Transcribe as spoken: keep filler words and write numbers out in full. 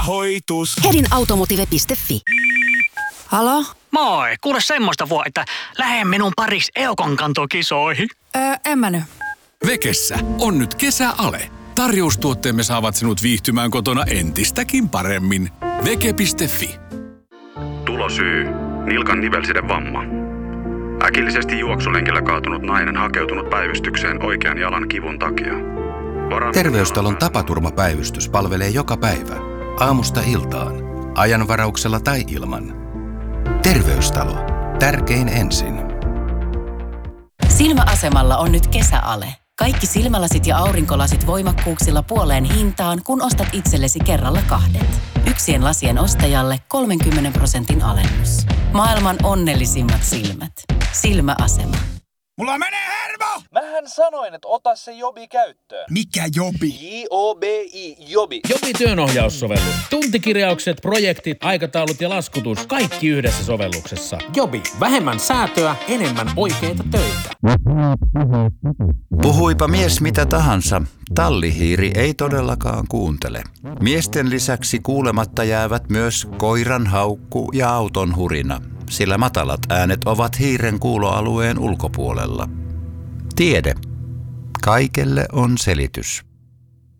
Hoitus. Hedin automotive piste fi. Halo? Moi, kuule semmoista vuo, että lähde minun paris Eukon kantokisoihin. Öö, en mä nyt. Vekessä on nyt kesäale. Tarjoustuotteemme saavat sinut viihtymään kotona entistäkin paremmin. Veke piste fi. Tulosyy. Nilkan nivelsiden vamma. Äkillisesti juoksulenkillä kaatunut nainen hakeutunut päivystykseen oikean jalan kivun takia. Varan... Terveystalon tapaturmapäivystys palvelee joka päivä. Aamusta iltaan. Ajanvarauksella tai ilman. Terveystalo. Tärkein ensin. Silmäasemalla on nyt kesäale. Kaikki silmälasit ja aurinkolasit voimakkuuksilla puoleen hintaan, kun ostat itsellesi kerralla kahdet. Yksien lasien ostajalle kolmenkymmenen prosentin alennus. Maailman onnellisimmat silmät. Silmäasema. Mulla menee hermo! Mähän sanoin, että ota se Jobi käyttöön. Mikä Jobi? J O B I, Jobi. Jobi työnohjaussovellus. Tuntikirjaukset, projektit, aikataulut ja laskutus. Kaikki yhdessä sovelluksessa. Jobi. Vähemmän säätöä, enemmän oikeita töitä. Puhuipa mies mitä tahansa, tallihiiri ei todellakaan kuuntele. Miesten lisäksi kuulematta jäävät myös koiran haukku ja auton hurina, sillä matalat äänet ovat hiiren kuuloalueen ulkopuolella. Tiede. Kaikelle on selitys.